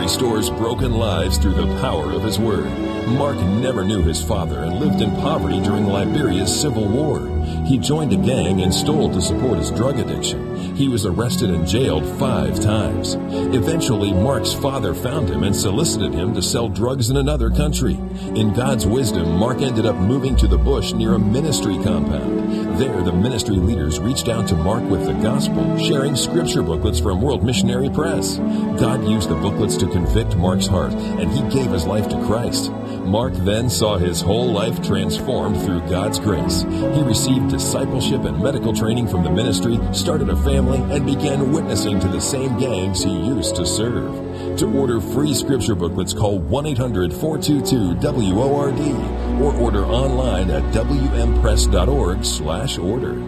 restores broken lives through the power of His Word. Mark never knew his father and lived in poverty during Liberia's Civil War. He joined a gang and stole to support his drug addiction. He was arrested and jailed 5 times. Eventually, Mark's father found him and solicited him to sell drugs in another country. In God's wisdom, Mark ended up moving to the bush near a ministry compound. There, the ministry leaders reached out to Mark with the gospel, sharing scripture booklets from World Missionary Press. God used the booklets to convict Mark's heart, and he gave his life to Christ. Mark then saw his whole life transformed through God's grace. He received discipleship and medical training from the ministry, started a family, and began witnessing to the same gangs he used to serve. To order free scripture booklets, call 1-800-422-WORD or order online at wmpress.org/order.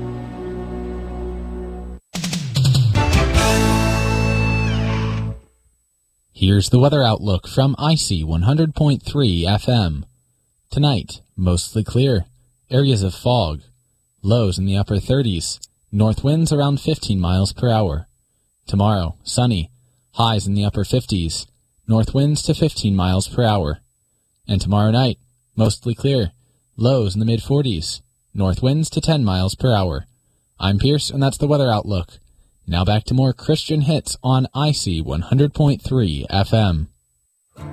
Here's the weather outlook from IC 100.3 FM. Tonight, mostly clear. Areas of fog. Lows in the upper 30s. North winds around 15 miles per hour. Tomorrow, sunny. Highs in the upper 50s. North winds to 15 miles per hour. And tomorrow night, mostly clear. Lows in the mid-40s. North winds to 10 miles per hour. I'm Pierce, and that's the weather outlook. Now back to more Christian hits on IC 100.3 FM.